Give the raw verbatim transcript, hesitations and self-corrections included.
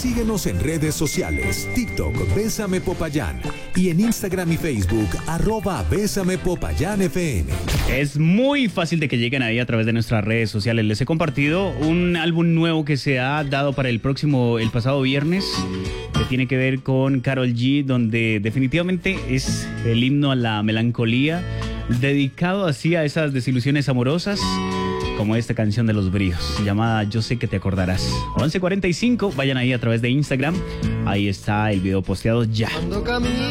Síguenos en redes sociales, TikTok, Bésame Popayán, y en Instagram y Facebook, arroba Bésame Popayán F M. Es muy fácil de que lleguen ahí a través de nuestras redes sociales. Les he compartido un álbum nuevo que se ha dado para el próximo, el pasado viernes, que tiene que ver con Karol G, donde definitivamente es el himno a la melancolía, dedicado así a esas desilusiones amorosas, como esta canción de Los Bríos, llamada Yo sé que te acordarás. once cuarenta y cinco, vayan ahí a través de Instagram, ahí está el video posteado ya.